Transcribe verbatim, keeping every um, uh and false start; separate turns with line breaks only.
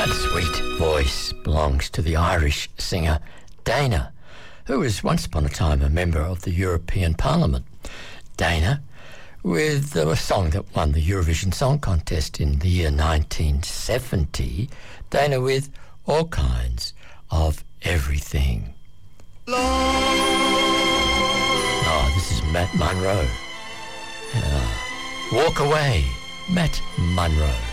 Sweet voice belongs to the Irish singer Dana, who was once upon a time a member of the European Parliament. Dana, with a song that won the Eurovision Song Contest in the year nineteen seventy, Dana with All Kinds of Everything. Oh, this is Matt Monro. Uh, Walk Away, Matt Monro.